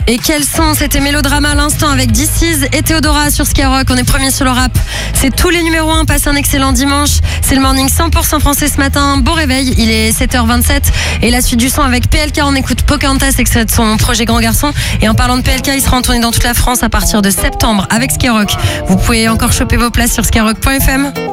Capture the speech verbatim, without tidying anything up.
Et quel son, c'était Mélodrama à l'instant avec D C et Théodora sur Skyrock. On est premier sur le rap. C'est tous les numéros un. Passez un excellent dimanche. C'est le morning cent pour cent français ce matin. Bon réveil, il est sept heures vingt-sept. Et la suite du son avec P L K, on écoute Pocahontas, extrait de son projet Grand Garçon. Et en parlant de P L K, il sera en tournée dans toute la France à partir de septembre avec Skyrock. Vous pouvez encore choper vos places sur skyrock point f m.